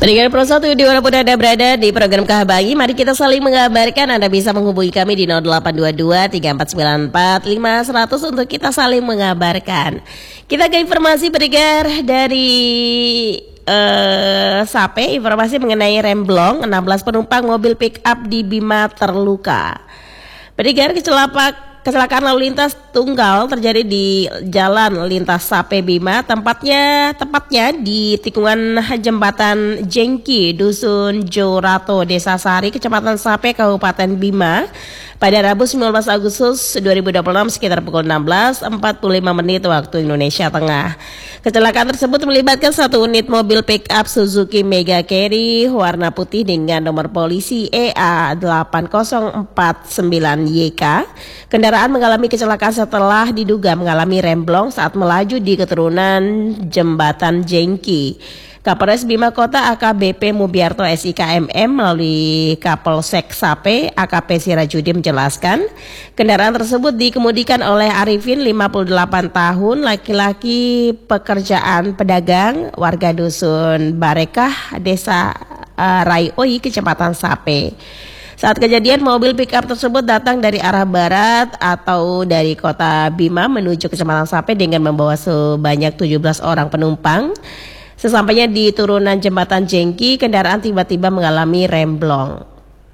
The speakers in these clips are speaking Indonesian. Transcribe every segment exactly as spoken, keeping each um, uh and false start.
Pendengar Pro satu dimanapun Anda berada di program Kahabangi, mari kita saling mengabarkan. Anda bisa menghubungi kami di nol delapan dua dua tiga empat sembilan empat lima seratus untuk kita saling mengabarkan. Kita ke informasi pendengar dari uh, Sape, informasi mengenai remblong enam belas penumpang mobil pick up di Bima terluka. Pendengar, kecelakaan Kecelakaan lalu lintas tunggal terjadi di Jalan Lintas Sape Bima, tempatnya tepatnya di tikungan jembatan Jengki, Dusun Jorato, Desa Sari, Kecamatan Sape, Kabupaten Bima, pada Rabu sembilan belas Agustus dua ribu dua puluh enam sekitar pukul enam belas empat puluh lima menit waktu Indonesia Tengah. Kecelakaan tersebut melibatkan satu unit mobil pick up Suzuki Mega Carry warna putih dengan nomor polisi E A delapan nol empat sembilan Y K. Kendaraan mengalami kecelakaan setelah diduga mengalami remblong saat melaju di keturunan jembatan Jengki. Kapolres Bima Kota A K B P Mubiarto S I K M M melalui Kapolsek Sape A K P Sirajudi menjelaskan, kendaraan tersebut dikemudikan oleh Arifin lima puluh delapan tahun, laki-laki pekerjaan pedagang, warga dusun Barekah, Desa uh, Raioi, Kecamatan Sape. Saat kejadian, mobil pick-up tersebut datang dari arah barat atau dari kota Bima menuju Kecamatan Sape dengan membawa sebanyak tujuh belas orang penumpang. Sesampainya di turunan jembatan Jengki, kendaraan tiba-tiba mengalami remblong.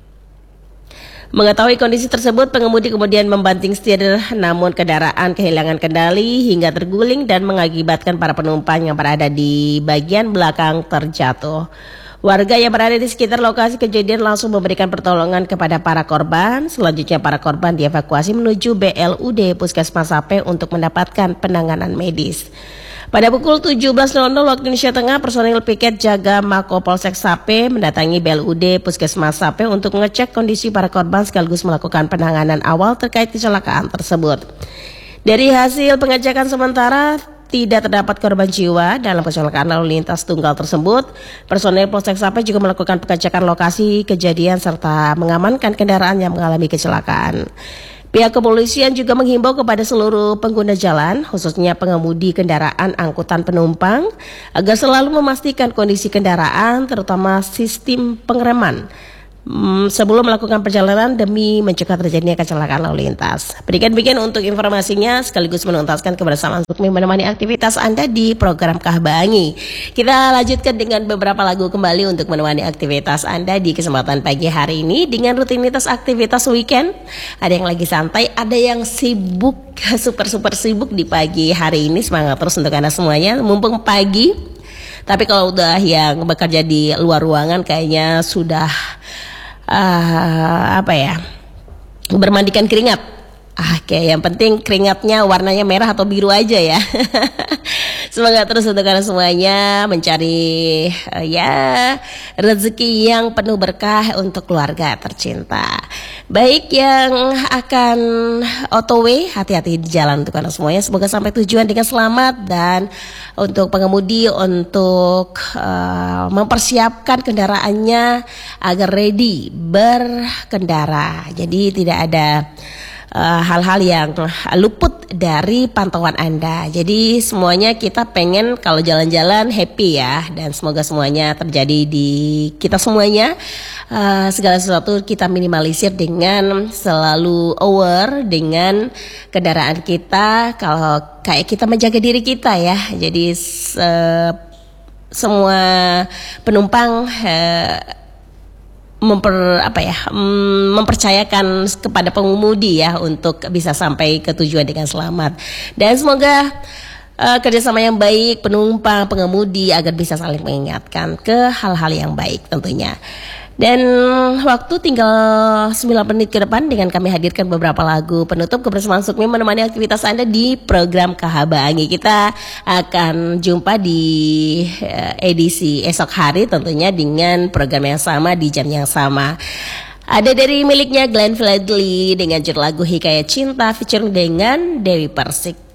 Mengetahui kondisi tersebut, pengemudi kemudian membanting setir, namun kendaraan kehilangan kendali hingga terguling dan mengakibatkan para penumpang yang berada di bagian belakang terjatuh. Warga yang berada di sekitar lokasi kejadian langsung memberikan pertolongan kepada para korban. Selanjutnya para korban dievakuasi menuju B L U D Puskesmas Sape untuk mendapatkan penanganan medis. Pada pukul tujuh belas waktu Indonesia Tengah, personil piket jaga Mako Polsek Sape mendatangi B L U D Puskesmas Sape untuk mengecek kondisi para korban sekaligus melakukan penanganan awal terkait kecelakaan tersebut. Dari hasil pengecekan sementara, tidak terdapat korban jiwa dalam kecelakaan lalu lintas tunggal tersebut. Personel Polsek Sape juga melakukan pengecekan lokasi kejadian serta mengamankan kendaraan yang mengalami kecelakaan. Pihak kepolisian juga menghimbau kepada seluruh pengguna jalan, khususnya pengemudi kendaraan angkutan penumpang, agar selalu memastikan kondisi kendaraan, terutama sistem pengereman, sebelum melakukan perjalanan demi mencegah terjadinya kecelakaan lalu lintas. Berikan bikin untuk informasinya sekaligus menuntaskan kebersamaan untuk menemani aktivitas Anda di program Kahabangi. Kita lanjutkan dengan beberapa lagu kembali untuk menemani aktivitas Anda di kesempatan pagi hari ini dengan rutinitas aktivitas weekend. Ada yang lagi santai, ada yang sibuk, super-super sibuk di pagi hari ini. Semangat terus untuk Anda semuanya, mumpung pagi. Tapi kalau udah yang bekerja di luar ruangan kayaknya sudah Uh, apa ya bermandikan keringat. Ah, kayak yang penting keringatnya warnanya merah atau biru aja ya. Semangat terus untuk kalian semuanya mencari uh, ya rezeki yang penuh berkah untuk keluarga tercinta. Baik yang akan otw, hati-hati di jalan untuk kalian semuanya. Semoga sampai tujuan dengan selamat, dan untuk pengemudi untuk uh, mempersiapkan kendaraannya agar ready berkendara. Jadi tidak ada Uh, hal-hal yang luput dari pantauan Anda. Jadi semuanya kita pengen kalau jalan-jalan happy ya, dan semoga semuanya terjadi di kita semuanya. Uh, segala sesuatu kita minimalisir dengan selalu aware dengan kendaraan kita. Kalau kayak kita menjaga diri kita ya. Jadi uh, semua penumpang uh, memper apa ya mempercayakan kepada pengemudi ya untuk bisa sampai ke tujuan dengan selamat, dan semoga uh, kerjasama yang baik penumpang pengemudi agar bisa saling mengingatkan ke hal-hal yang baik tentunya. Dan waktu tinggal sembilan menit ke depan dengan kami hadirkan beberapa lagu penutup kebersamaan Sukmi menemani aktivitas Anda di program Kahabangi. Kita akan jumpa di edisi esok hari tentunya dengan program yang sama di jam yang sama. Ada dari miliknya Glenn Fredly dengan judul lagu Hikayat Cinta featuring dengan Dewi Persik.